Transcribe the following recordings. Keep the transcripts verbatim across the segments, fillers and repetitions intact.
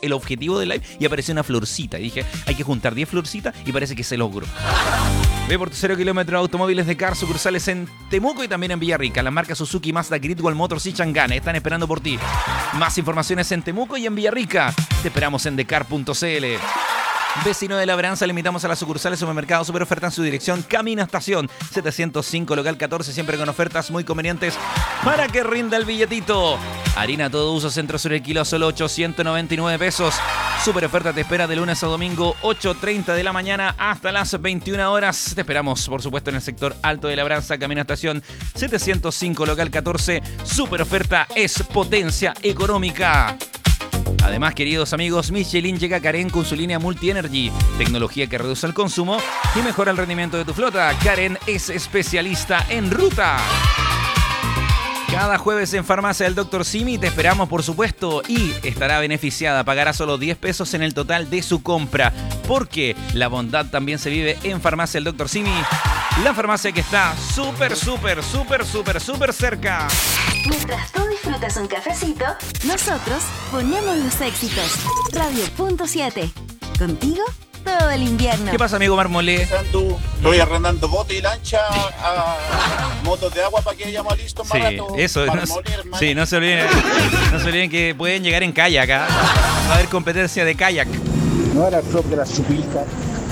el objetivo del live y apareció una florcita. Y dije, hay que juntar diez florcitas y parece que se logró. Ve por tu cero kilómetros automóviles de Car, sucursales en Temuco y también en Villarrica. Las marcas Suzuki, Mazda, Great Wall Motors y Chang'an están esperando por ti. Más informaciones en Temuco y en Villarrica. Te esperamos en decar punto c l. Vecino de Labranza, le invitamos a las sucursales Supermercado Super Oferta en su dirección Camino Estación setecientos cinco, local catorce, siempre con ofertas muy convenientes para que rinda el billetito. Harina todo uso Centro Sur, el kilo solo ochocientos noventa y nueve pesos. Super Oferta te espera de lunes a domingo, ocho treinta de la mañana hasta las veintiuna horas. Te esperamos, por supuesto, en el sector Alto de Labranza, Camino Estación setecientos cinco, local catorce. Super Oferta es potencia económica. Además, queridos amigos, Michelin llega a Karen con su línea Multi-Energy. Tecnología que reduce el consumo y mejora el rendimiento de tu flota. Karen es especialista en ruta. Cada jueves en Farmacia del doctor Simi te esperamos, por supuesto, y estará beneficiada. Pagará solo diez pesos en el total de su compra. Porque la bondad también se vive en Farmacia del doctor Simi. La farmacia que está súper, súper, súper, súper, súper cerca. Mientras tú disfrutas un cafecito, nosotros ponemos los éxitos. Radio punto siete. Contigo todo el invierno. ¿Qué pasa, amigo Marmolé? Estoy arrendando bote y lancha a motos de agua para que hayamos listo más Sí, rato. eso. No, morir, sí, no se olviden. No se olviden que pueden llegar en kayak. ¿eh? Va a haber competencia de kayak. No era el club de la chupilca.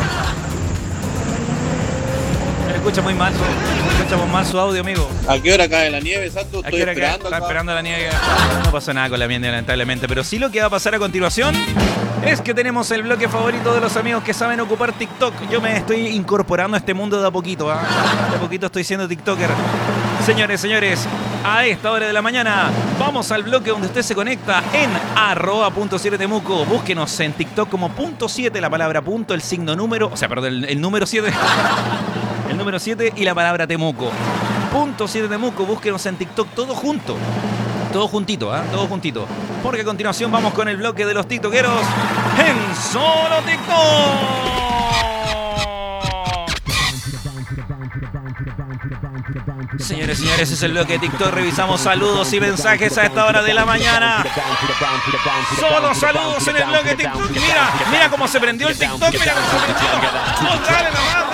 Escucha muy mal, escuchamos mal su audio, amigo. ¿A qué hora cae la nieve, Santo? ¿A Estoy qué hora esperando. está acá. esperando la nieve? No pasó nada con la nieve, lamentablemente. Pero sí, lo que va a pasar a continuación es que tenemos el bloque favorito de los amigos que saben ocupar TikTok. Yo me estoy incorporando a este mundo de a poquito, ¿eh? De a poquito estoy siendo TikToker. Señores, señores, a esta hora de la mañana vamos al bloque donde usted se conecta en arroba punto siete Temuco. Búsquenos en TikTok como punto siete, la palabra punto, el signo número, o sea, perdón, el, el número siete. El número siete y la palabra Temuco. Punto siete Temuco, búsquenos en TikTok todo junto. Todo juntito, ¿eh? Todo juntito. Porque a continuación vamos con el bloque de los tiktokeros en Solo TikTok. Señores, señores, es el bloque de TikTok. Revisamos saludos y mensajes a esta hora de la mañana. Solo saludos en el bloque de TikTok. Mira, mira cómo se prendió el TikTok. Mira cómo se prendió. Vamos, dale nomás.